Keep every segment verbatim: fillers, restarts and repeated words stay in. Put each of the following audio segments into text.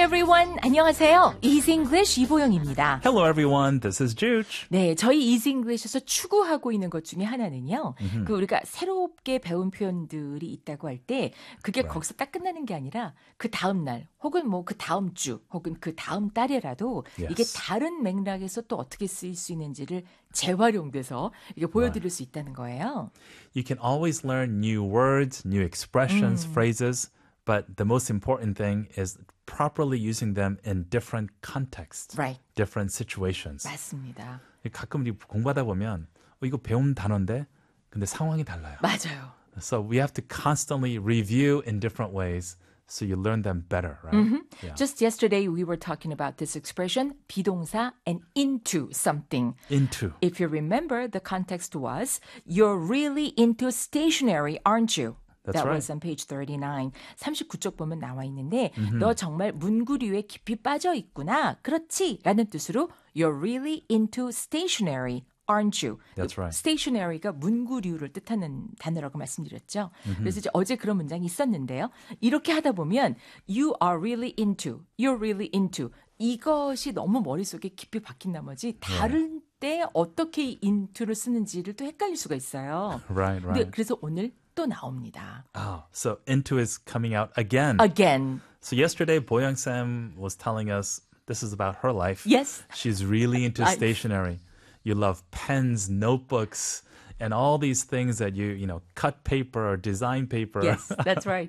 everyone. 안녕하세요. Easy English 이보영입니다. Hello everyone, this is Juge. 네, 저희 Easy English에서 추구하고 있는 것 중에 하나는요. Mm-hmm. 그 우리가 새롭게 배운 표현들이 있다고 할 때 그게 right. 거기서 딱 끝나는 게 아니라 그 다음 날 혹은 뭐 그 다음 주 혹은 그 다음 달에라도 yes. 이게 다른 맥락에서 또 어떻게 쓰일 수 있는지를 재활용돼서 이게 보여드릴 right. 수 있다는 거예요. You can always learn new words, new expressions, mm. phrases. But the most important thing is properly using them in different contexts, right. different situations. 맞습니다. 가끔 우리 공부하다 보면 어, 이거 배운 단어인데 근데 상황이 달라요. 맞아요. So we have to constantly review in different ways so you learn them better, right? Mm-hmm. Yeah. Just yesterday we were talking about this expression, 비동사 and into something. Into. If you remember, the context was, you're really into stationery, aren't you? That's That right. was on page thirty-nine. 삼십구 쪽 보면 나와 있는데 Mm-hmm. 너 정말 문구류에 깊이 빠져 있구나. 그렇지? 라는 뜻으로 You're really into stationery, aren't you? That's right. stationary가 문구류를 뜻하는 단어라고 말씀드렸죠. Mm-hmm. 그래서 이제 어제 그런 문장이 있었는데요. 이렇게 하다 보면 You are really into, you're really into 이것이 너무 머릿속에 깊이 박힌 나머지 다른 yeah. 때 어떻게 into를 쓰는지를 또 헷갈릴 수가 있어요. Right, right. 근데 그래서 오늘 또 나옵니다. Oh, so into is coming out again. Again. So yesterday, Boyoung Sam was telling us this is about her life. Yes. She's really into I... stationery. You love pens, notebooks, and all these things that you, you know, cut paper or design paper. Yes, that's right.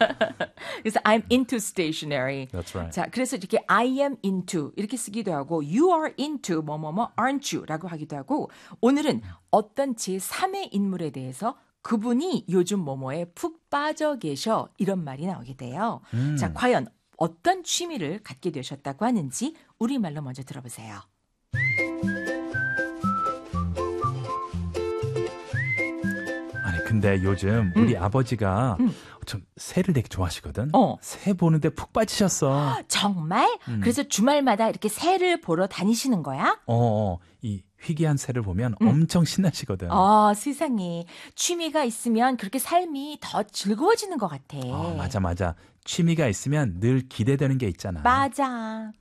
그래서 I'm into stationery. That's right. 자, 그래서 이렇게 I am into 이렇게 쓰기도 하고 You are into 뭐뭐뭐 aren't you 라고 하기도 하고 오늘은 어떤 제삼의 인물에 대해서 그분이 요즘 뭐뭐에 푹 빠져 계셔 이런 말이 나오게 돼요. 음. 자, 과연 어떤 취미를 갖게 되셨다고 하는지 우리말로 먼저 들어보세요. 아니 근데 요즘 우리 음. 아버지가 음. 좀 새를 되게 좋아하시거든. 어. 새 보는데 푹 빠지셨어. 정말? 음. 그래서 주말마다 이렇게 새를 보러 다니시는 거야? 어, 어. 이 희귀한 새를 보면 음. 엄청 신나시거든. 어, 세상에. 취미가 있으면 그렇게 삶이 더 즐거워지는 것 같아. 어, 맞아, 맞아. 취미가 있으면 늘 기대되는 게 있잖아. 맞아.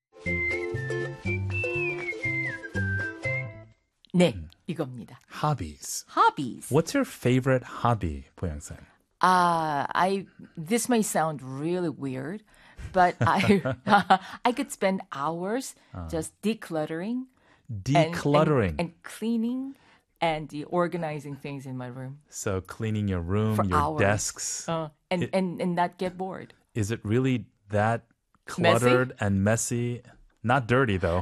네, 음. 이겁니다. Hobbies. Hobbies. What's your favorite hobby, 보영선? Uh, I, this may sound really weird, but I, I could spend hours uh. just decluttering. Decluttering. And, and, and cleaning and the organizing things in my room. So cleaning your room, For your hours. desks. Uh, and, it, and, and not get bored. Is it really that cluttered messy? And messy? Not dirty though.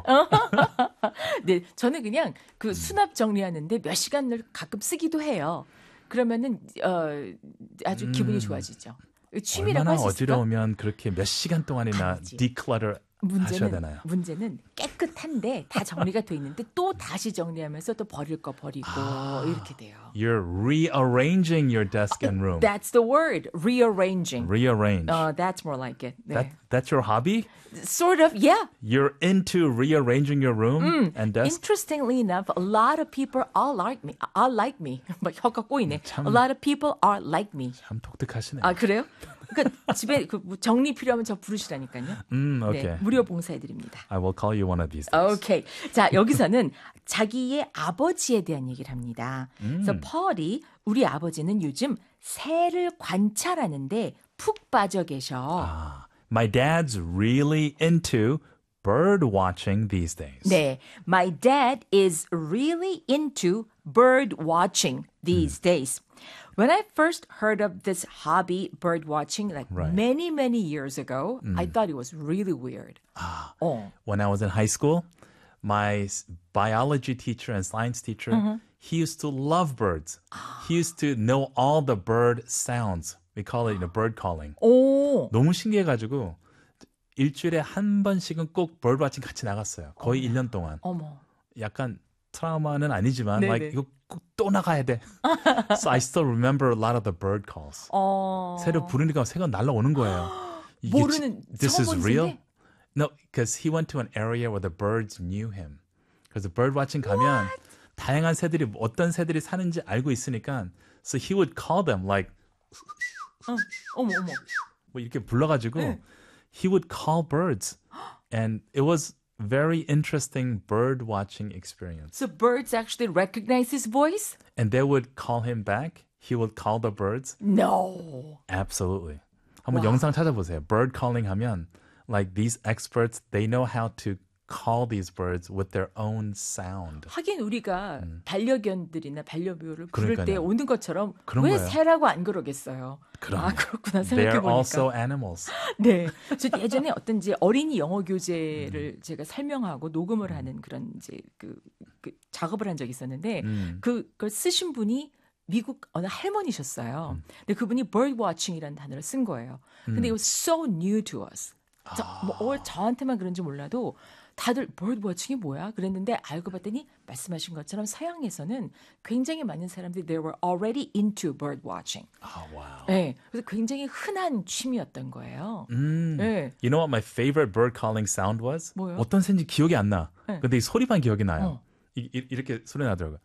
네, 저는 그냥 그 수납 정리하는데 몇 시간을 가끔 쓰기도 해요. 그러면은 어, 아주 기분이 좋아지죠. 취미라고 할 수 있을까? 얼마나 어지러우면 그렇게 몇 시간 동안이나 아니지. declutter 하셔야 되나요? 문제는 깨끗한데 다 정리가 돼 있는데 또 다시 정리하면서 또 버릴 거 버리고 아, 이렇게 돼요. You're rearranging your desk and room. That's the word. Rearranging. Rearrange. Uh, that's more like it. 네. That, that's your hobby? Sort of, yeah. You're into rearranging your room 음, and desk? Interestingly enough, a lot of people are like me. Are like me. 막 혀가 꼬이네. 참, a lot of people are like me. 참 독특하시네. 아, 그래요? 그러니까 집에 그 정리 필요하면 저 부르시라니까요. 음, 오케이. 네, 무료 봉사해드립니다. I will call you one of these days. 오케이. 자, 여기서는 자기의 아버지에 대한 얘기를 합니다. 음. 그래서 펄이 우리 아버지는 요즘 새를 관찰하는데 푹 빠져 계셔. 아, my dad's really into bird watching these days. 네, my dad is really into bird watching these 음. days. When I first heard of this hobby, bird watching, like right. many, many years ago, 음. I thought it was really weird. Ah, 어. When I was in high school, my biology teacher and science teacher, mm-hmm. he used to love birds. He used to know all the bird sounds. We call it you know, bird calling. 오. 너무 신기해가지고 일주일에 한 번씩은 꼭 bird watching 같이 나갔어요. 거의 어머. 일 년 동안. 어머. 약간 트라우마는 아니지만 네네. like, 이거 꼭 또 나가야 돼. So I still remember a lot of the bird calls. 어. 새를 부르니까 새가 날아오는 거예요. 모르는 This is real? 새인데? No, because he went to an area where the birds knew him. 그래서 bird watching 가면 What? 다양한 새들이 어떤 새들이 사는지 알고 있으니까 so he would call them like 어, 어머 어머. 뭐 이렇게 불러가지고 네. he would call birds. And it was very interesting bird watching experience. So birds actually recognize his voice? And they would call him back. He would call the birds. No. Absolutely. 한번 와. 영상 찾아보세요. Bird calling 하면 like these experts, they know how to call these birds with their own sound. 하긴 우리가 음. 반려견들이나 반려묘를 부를 그러니까요. 때 오는 것처럼 그런 왜 거예요. 새라고 안 그러겠어요. 그럼요. 아 그렇구나 They're 생각해보니까. also animals. 네, 저 예전에 어떤 이제 어린이 영어 교재를 음. 제가 설명하고 녹음을 음. 하는 그런 이제 그, 그 작업을 한 적이 있었는데 음. 그걸 쓰신 분이 미국 어느 할머니셨어요. 음. 근데 그분이 bird watching이라는 단어를 쓴 거예요. 근데 음. it was so new to us. 저, 아. 뭐, 저한테만 그런지 몰라도 다들 bird watching이 뭐야? 그랬는데 알고 봤더니 말씀하신 것처럼 서양에서는 굉장히 많은 사람들이 they were already into bird watching. 아, wow. 네, 그래서 굉장히 흔한 취미였던 거예요. 음. 네. You know what my favorite bird calling sound was? 뭐요? 어떤 새인지 기억이 안 나. 네. 근데 이 소리만 기억이 나요. 어. 이, 이, 이렇게 소리 나더라고요.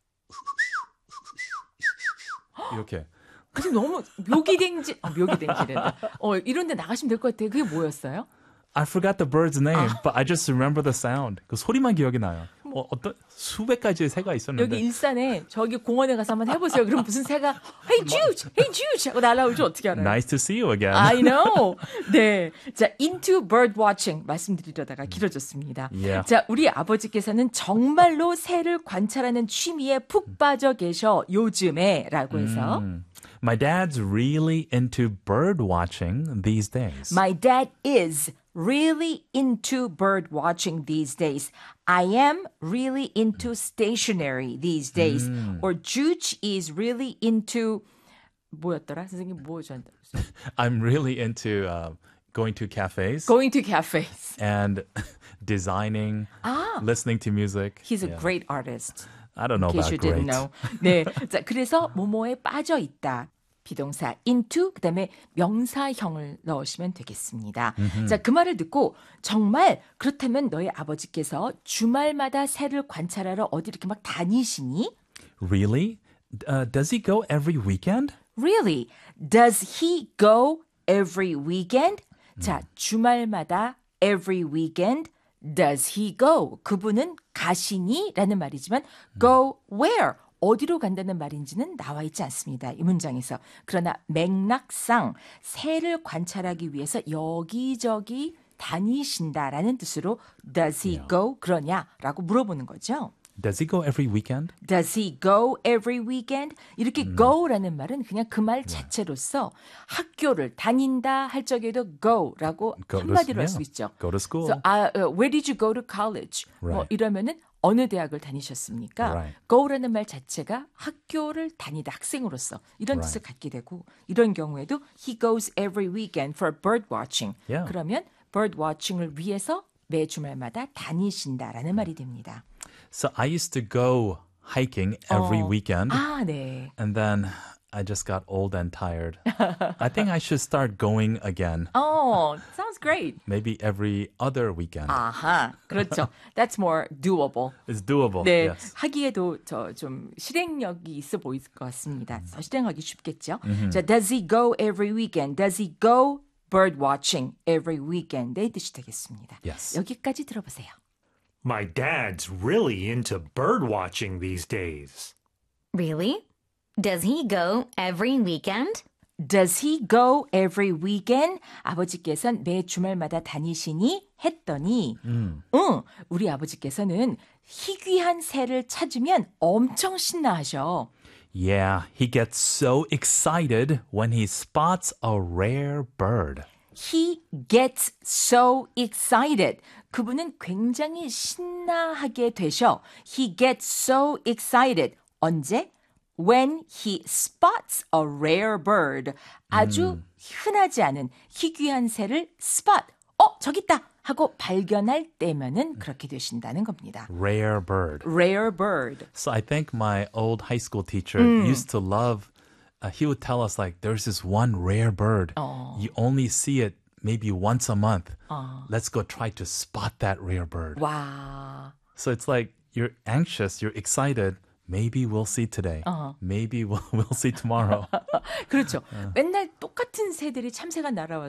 이렇게. 그래서 너무 묘기댕지, 어, 묘기댕지래다. 어, 이런 데 나가시면 될 것 같아요. 그게 뭐였어요? I forgot the bird's name, 아. but I just remember the sound. 그 소리만 기억이 나요. 어, 어떤 수백 가지의 새가 있었는데. 여기 일산에 저기 공원에 가서 한번 해보세요. 그럼 무슨 새가 Hey Jude, Hey Jude 하고 날아올 줄 어떻게 알아요? Nice to see you again. I know. 네, 자 into bird watching 말씀드리려다가 길어졌습니다. Yeah. 자, 우리 아버지께서는 정말로 새를 관찰하는 취미에 푹 빠져 계셔 요즘에라고 해서. 음. My dad's really into bird watching these days. My dad is really into bird watching these days. I am really into stationery these days. 음. Or Juge is really into 뭐였더라? 선생님 뭐 저한테 I'm really into uh, going to cafes going to cafes. and designing, 아, listening to music. he's a Yeah. great artist. I don't know In case about you great. didn't know. 네, 자 그래서 뭐뭐에 빠져 있다. 비동사 into 그다음에 명사형을 넣으시면 되겠습니다. 음흠. 자, 그 말을 듣고 정말 그렇다면 너희 아버지께서 주말마다 새를 관찰하러 어디 이렇게 막 다니시니? Really? Uh, does he go every weekend? Really? Does he go every weekend? 자, 주말마다 every weekend does he go? 그분은 가시니? 라는 말이지만 go where? 어디로 간다는 말인지는 나와 있지 않습니다. 이 문장에서. 그러나 맥락상 새를 관찰하기 위해서 여기저기 다니신다라는 뜻으로 does he Yeah. go? 그러냐라고 물어보는 거죠. Does he go every weekend? Does he go every weekend? 이렇게 음. go라는 말은 그냥 그 말 자체로서 학교를 다닌다 할 적에도 go라고 Go to- 한마디로 할 수 yeah. 있죠. Go to school. So, uh, uh, where did you go to college? 뭐 Right. 이러면은 어느 대학을 다니셨습니까? Right. go라는 말 자체가 학교를 다니다 학생으로서 이런 Right. 뜻을 갖게 되고 이런 경우에도 he goes every weekend for bird watching. Yeah. 그러면 bird watching을 위해서 매 주말마다 다니신다라는 말이 됩니다. So I used to go hiking every 어. weekend, 아, 네. and then I just got old and tired. I think I should start going again, Oh, sounds great. maybe every other weekend. 아하, 그렇죠. That's more doable. It's doable. 네, Yes. 하기에도 저 좀 실행력이 있어 보일 것 같습니다. 더 실행하기 쉽겠죠. 자, does he go every weekend? Does he go bird watching every weekend의 뜻이 되겠습니다. Yes. 여기까지 들어보세요. My dad's really into bird watching these days. Really? Does he go every weekend? Does he go every weekend? 아버지께서는 매 주말마다 다니시니? 했더니 음. 응, 우리 아버지께서는 희귀한 새를 찾으면 엄청 신나하셔. Yeah, he gets so excited when he spots a rare bird. He gets so excited. 그분은 굉장히 신나하게 되셔. He gets so excited. 언제? When he spots a rare bird. 아주 음. 흔하지 않은 희귀한 새를 spot. 어, 저기 있다. 하고 발견할 때면은 그렇게 되신다는 겁니다. Rare bird. Rare bird. So I think my old high school teacher used to love, uh, he would tell us like, there's this one rare bird. 어. You only see it maybe once a month. 어. Let's go try to spot that rare bird. 와. So it's like you're anxious, you're excited. Maybe we'll see today. 어. Maybe we'll, we'll see tomorrow. 그렇죠. 맨날 똑같은 새들이 참새가 날아와